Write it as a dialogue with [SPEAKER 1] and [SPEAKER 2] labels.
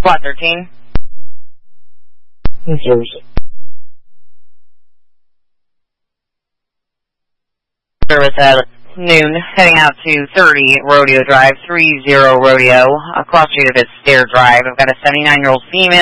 [SPEAKER 1] Lot 13.
[SPEAKER 2] Service.
[SPEAKER 1] Service at noon, heading out to 30 Rodeo Drive, 30 Rodeo, across street of its Stair Drive. I've got a 79-year-old female.